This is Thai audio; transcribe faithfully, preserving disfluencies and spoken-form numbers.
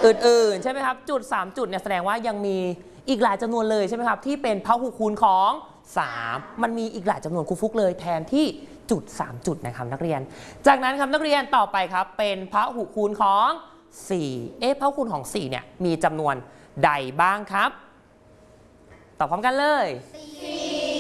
อื่นๆใช่ไหมครับจุดสามจุดเนี่ยแสดงว่ายังมีอีกหลายจำนวนเลยใช่ไหมครับที่เป็นพหุคูณของสามมันมีอีกหลายจำนวนครูฟุกเลยแทนที่จุดสามจุดนะครับนักเรียนจากนั้นครับนักเรียนต่อไปครับเป็นพหุคูณของสี่เอ๊ะพหุคูณของสี่เนี่ยมีจำนวนใดบ้างครับตอบพร้อมกันเลยสี่